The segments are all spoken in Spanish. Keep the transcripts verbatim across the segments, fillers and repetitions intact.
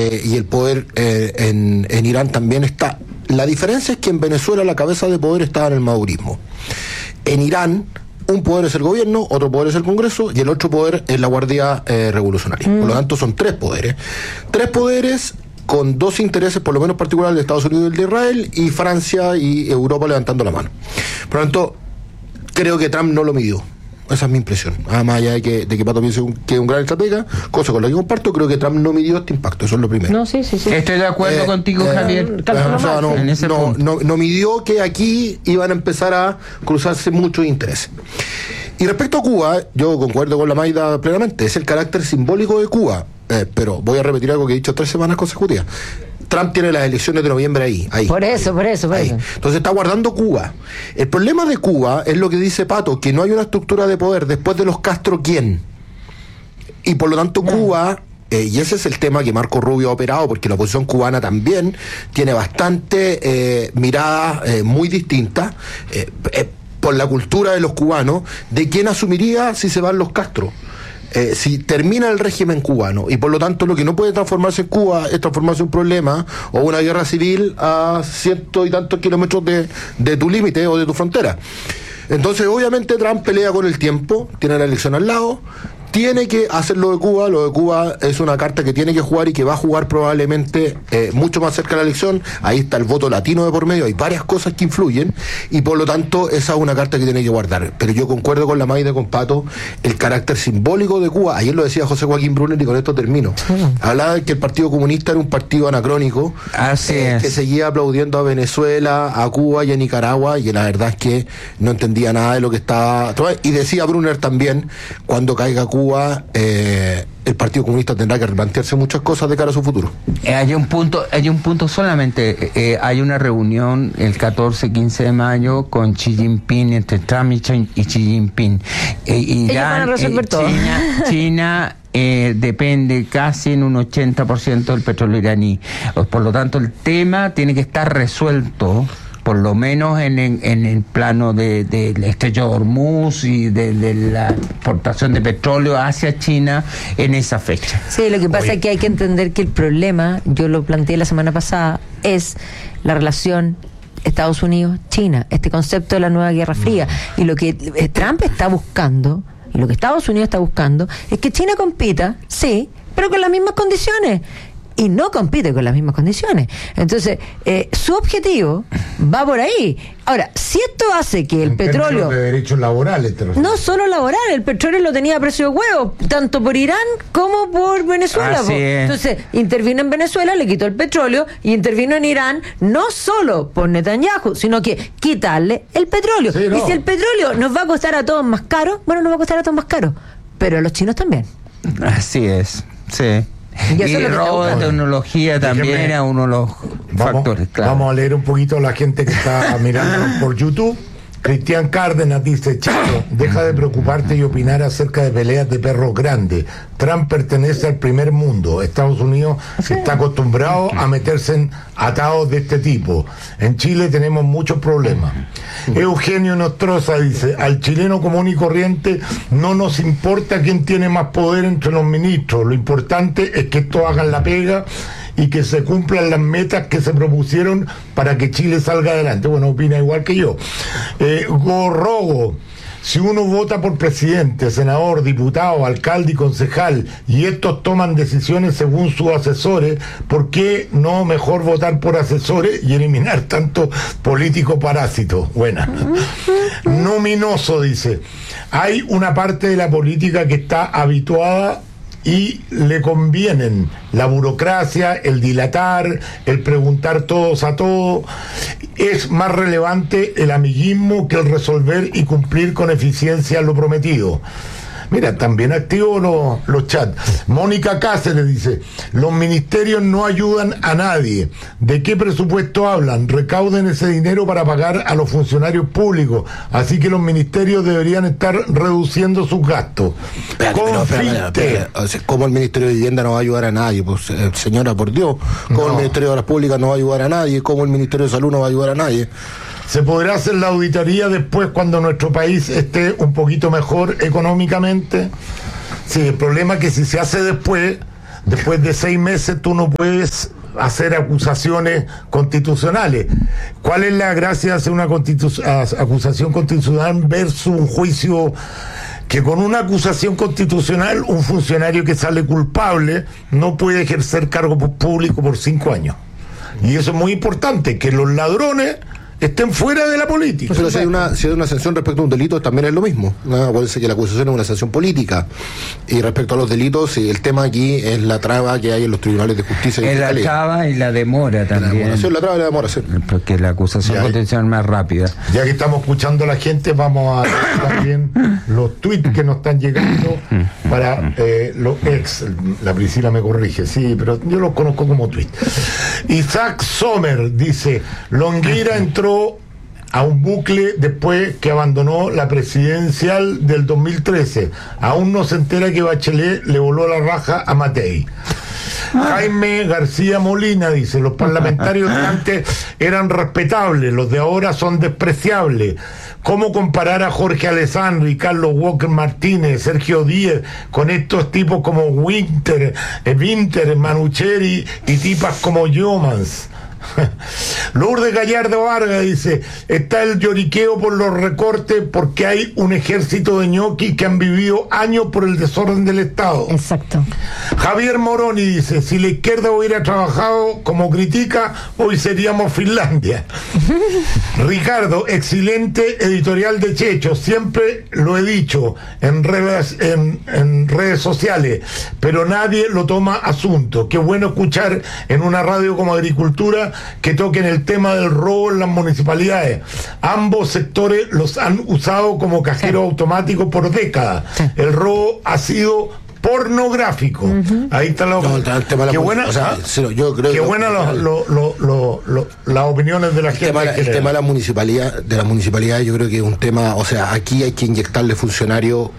eh, y el poder eh, en, en Irán también está. La diferencia es que en Venezuela la cabeza de poder estaba en el madurismo. En Irán, un poder es el gobierno, otro poder es el Congreso y el otro poder es la Guardia eh, Revolucionaria. Mm. Por lo tanto, son tres poderes. Tres poderes con dos intereses, por lo menos particulares, de Estados Unidos y el de Israel, y Francia y Europa levantando la mano. Por lo tanto, creo que Trump no lo midió. Esa es mi impresión. Además, allá de que, de que Pato piense un, que es un gran estratega, cosa con la que comparto, creo que Trump no midió este impacto. Eso es lo primero. No, sí, sí, sí. Estoy de acuerdo eh, contigo, eh, Javier. Eh, o sea, no, en ese no, no, no midió que aquí iban a empezar a cruzarse muchos intereses. Y respecto a Cuba, yo concuerdo con la Maida plenamente. Es el carácter simbólico de Cuba. Eh, pero voy a repetir algo que he dicho tres semanas consecutivas. Trump tiene las elecciones de noviembre ahí. ahí por eso, ahí, por eso, por ahí. eso. Entonces está guardando Cuba. El problema de Cuba es lo que dice Pato, que no hay una estructura de poder después de los Castro, ¿quién? Y por lo tanto no. Cuba, eh, y ese es el tema que Marco Rubio ha operado, porque la oposición cubana también tiene bastante eh, miradas eh, muy distintas, eh, eh, por la cultura de los cubanos, de quién asumiría si se van los Castro. Eh, si termina el régimen cubano, y por lo tanto lo que no puede transformarse en Cuba es transformarse en un problema o una guerra civil a ciento y tantos kilómetros de, de tu límite o de tu frontera. Entonces obviamente Trump pelea con el tiempo, tiene la elección al lado, tiene que hacer lo de Cuba. Lo de Cuba es una carta que tiene que jugar y que va a jugar probablemente eh, mucho más cerca de la elección. Ahí está el voto latino de por medio, hay varias cosas que influyen y por lo tanto esa es una carta que tiene que guardar. Pero yo concuerdo con la Maida, con Pato, el carácter simbólico de Cuba. Ayer lo decía José Joaquín Brunner y con esto termino. Hablaba de que el Partido Comunista era un partido anacrónico, Así eh, es. que seguía aplaudiendo a Venezuela, a Cuba y a Nicaragua, y que la verdad es que no entendía nada de lo que estaba. Y decía Brunner también, cuando caiga Cuba, eh, el Partido Comunista tendrá que replantearse muchas cosas de cara a su futuro. Eh, hay un punto, hay un punto solamente, eh, hay una reunión el catorce quince de mayo con Xi Jinping, entre Trump y Xi, y Xi Jinping. Eh, Irán, Ellos van a resolver eh, todo. China, China eh, depende casi en un ochenta por ciento del petróleo iraní. Por lo tanto, el tema tiene que estar resuelto, por lo menos en, en, en el plano del de, de estrecho de Hormuz y de, de la exportación de petróleo hacia China en esa fecha. Sí, lo que pasa Oye. es que hay que entender que el problema, yo lo planteé la semana pasada, es la relación Estados Unidos-China, este concepto de la nueva Guerra Fría. Y lo que Trump está buscando, y lo que Estados Unidos está buscando, es que China compita, sí, pero con las mismas condiciones. Y no compite con las mismas condiciones. Entonces, eh, su objetivo va por ahí. Ahora, si esto hace que el en petróleo... de derechos laborales. No solo laboral, el petróleo lo tenía a precio de huevo, tanto por Irán como por Venezuela. Entonces, intervino en Venezuela, le quitó el petróleo, y intervino en Irán, no solo por Netanyahu, sino que quitarle el petróleo. Sí, no. Y si el petróleo nos va a costar a todos más caro, bueno, nos va a costar a todos más caro, pero a los chinos también. Así es, sí. Y, y el robo de tecnología también Déjeme, era uno de los vamos, factores, claro. Vamos a leer un poquito a la gente que está mirando por YouTube. Cristian Cárdenas dice: Chato, deja de preocuparte y opinar acerca de peleas de perros grandes. Trump pertenece al primer mundo. Estados Unidos está acostumbrado a meterse en atados de este tipo. En Chile tenemos muchos problemas. Eugenio Nostroza dice: al chileno común y corriente no nos importa quién tiene más poder entre los ministros. Lo importante es que estos hagan la pega y que se cumplan las metas que se propusieron para que Chile salga adelante. Bueno, opina igual que yo. Eh, Gorrogo: si uno vota por presidente, senador, diputado, alcalde y concejal, y estos toman decisiones según sus asesores, ¿por qué no mejor votar por asesores y eliminar tanto político parásito? Buena. Nominoso dice: hay una parte de la política que está habituada y le convienen la burocracia, el dilatar, el preguntar todos a todos. Es más relevante el amiguismo que el resolver y cumplir con eficiencia lo prometido. Mira, también activo los, los chats. Mónica Cáceres dice: los ministerios no ayudan a nadie. ¿De qué presupuesto hablan? Recauden ese dinero para pagar a los funcionarios públicos. Así que los ministerios deberían estar reduciendo sus gastos. Espérate, pero, espérate, espérate, espérate. ¿Cómo el Ministerio de Vivienda no va a ayudar a nadie? Pues, eh, señora, por Dios. ¿Cómo no. el Ministerio de Obras Públicas no va a ayudar a nadie? ¿Cómo el Ministerio de Salud no va a ayudar a nadie? ¿Se podrá hacer la auditoría después cuando nuestro país esté un poquito mejor económicamente? Sí, el problema es que si se hace después, después de seis meses tú no puedes hacer acusaciones constitucionales. ¿Cuál es la gracia de hacer una constitu- acusación constitucional versus un juicio? Que con una acusación constitucional un funcionario que sale culpable no puede ejercer cargo público por cinco años. Y eso es muy importante, que los ladrones estén fuera de la política. Pero si hay una, si hay una sanción respecto a un delito, también es lo mismo. No, puede ser que la acusación es una sanción política. Y respecto a los delitos, sí, el tema aquí es la traba que hay en los tribunales de justicia. Es la traba y la demora también. La, la traba y la demora, sí. Porque la acusación constitucional es más rápida. Ya que estamos escuchando a la gente, vamos a ver también los tweets que nos están llegando para eh, los ex. La Priscila me corrige, sí, pero yo los conozco como tweet. Isaac Sommer dice: Longueira entró a un bucle después que abandonó la presidencial del dos mil trece. Aún no se entera que Bachelet le voló la raja a Matei. Jaime García Molina dice: los parlamentarios de antes eran respetables, los de ahora son despreciables. ¿Cómo comparar a Jorge Alessandri, Carlos Walker Martínez, Sergio Díez con estos tipos como Winter, eh, Winter, Manucheri y tipas como Yomans? Lourdes Gallardo Vargas dice: está el lloriqueo por los recortes porque hay un ejército de ñoquis que han vivido años por el desorden del Estado. Exacto. Javier Moroni dice: si la izquierda hubiera trabajado como critica, hoy seríamos Finlandia. Ricardo: excelente editorial de Checho, siempre lo he dicho en redes, en, en redes sociales, pero nadie lo toma asunto. Qué bueno escuchar en una radio como Agricultura que toquen el tema del robo en las municipalidades. Ambos sectores los han usado como cajeros sí. automáticos por décadas. Sí. El robo ha sido pornográfico. Uh-huh. Ahí está la no, el tema qué la buena, o sea, yo creo qué buena lo, lo, lo, lo, lo, las opiniones de la el gente. Tema, el tema de la municipalidad, de la municipalidad, yo creo que es un tema, o sea, aquí hay que inyectarle funcionarios,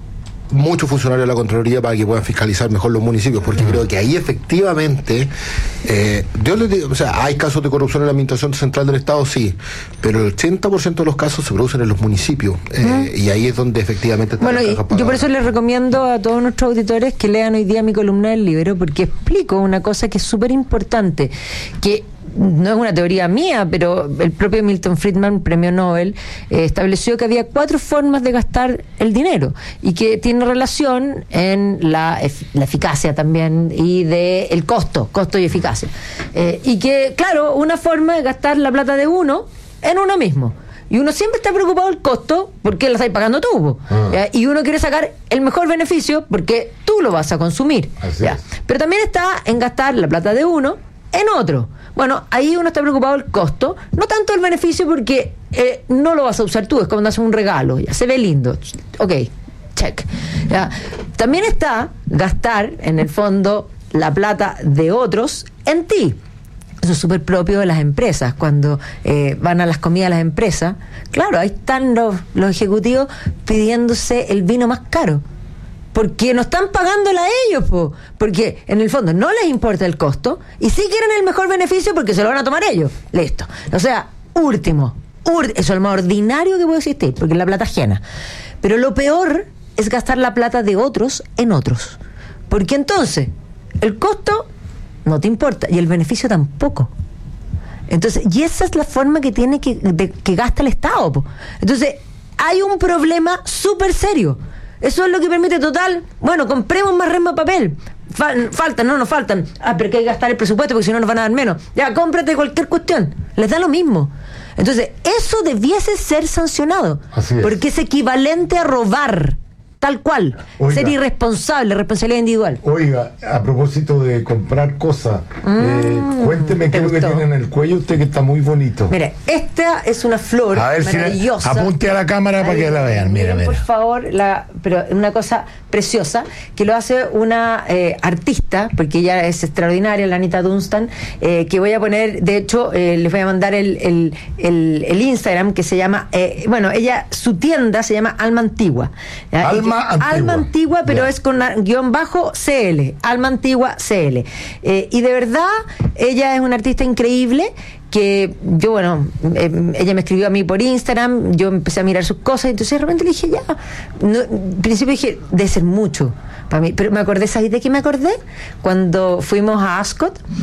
muchos funcionarios de la Contraloría para que puedan fiscalizar mejor los municipios, porque uh-huh. creo que ahí efectivamente, eh, Dios les diga, o sea, hay casos de corrupción en la administración central del Estado, sí, pero el ochenta por ciento de los casos se producen en los municipios, eh, uh-huh. y ahí es donde efectivamente está. Bueno, y yo por eso les recomiendo a todos nuestros auditores que lean hoy día mi columna del Libero, porque explico una cosa que es súper importante, que no es una teoría mía, pero el propio Milton Friedman, premio Nobel, eh, estableció que había cuatro formas de gastar el dinero y que tiene relación en la, ef- la eficacia también y de el costo, costo y eficacia. Eh, y que, claro, una forma es gastar la plata de uno en uno mismo. Y uno siempre está preocupado del costo porque la estás pagando tú. Ah. Y uno quiere sacar el mejor beneficio porque tú lo vas a consumir. ¿Ya? Pero también está en gastar la plata de uno en otro. Bueno, ahí uno está preocupado del costo, no tanto el beneficio porque eh, no lo vas a usar tú, es como cuando haces un regalo, ya se ve lindo, ok, check. Ya. También está gastar, en el fondo, la plata de otros en ti. Eso es súper propio de las empresas, cuando eh, van a las comidas a las empresas, claro, ahí están los, los ejecutivos pidiéndose el vino más caro. Porque no están pagándola a ellos, po. Porque en el fondo no les importa el costo y sí quieren el mejor beneficio porque se lo van a tomar ellos. Listo. O sea, último, ur- eso es lo más ordinario que puede existir, porque es la plata ajena. Pero lo peor es gastar la plata de otros en otros. Porque entonces el costo no te importa y el beneficio tampoco. Entonces, y esa es la forma que tiene que, de, que gasta el Estado, po. Entonces, hay un problema súper serio. Eso es lo que permite, total, bueno, compremos más resma papel. Fal- faltan, no nos faltan. Ah, pero hay que gastar el presupuesto porque si no nos van a dar menos. Ya, cómprate cualquier cuestión. Les da lo mismo. Entonces, eso debiese ser sancionado. Así es. Porque es equivalente a robar. Tal cual. Oiga, ser irresponsable, responsabilidad individual. Oiga, a propósito de comprar cosas, mm, eh, cuénteme qué es lo que tiene en el cuello usted, que está muy bonito. Mire, esta es una flor a ver, maravillosa. Si apunte a la cámara Ahí, para que la vean. Mira, mira. Por favor, la, pero una cosa preciosa que lo hace una eh, artista, porque ella es extraordinaria, la Anita Dunstan, eh, que voy a poner, de hecho, eh, les voy a mandar el, el, el, el Instagram que se llama, eh, bueno, ella, su tienda se llama Alma Antigua. ¿Ya? Alma Antigua. Alma Antigua, pero yeah. es con guión bajo C L, Alma Antigua C L. Eh, y de verdad, ella es una artista increíble que yo, bueno, eh, ella me escribió a mí por Instagram, yo empecé a mirar sus cosas, entonces de repente le dije, ya, no, en principio dije, debe ser mucho, para mí. Pero me acordé, ¿sabes de qué me acordé? Cuando fuimos a Ascot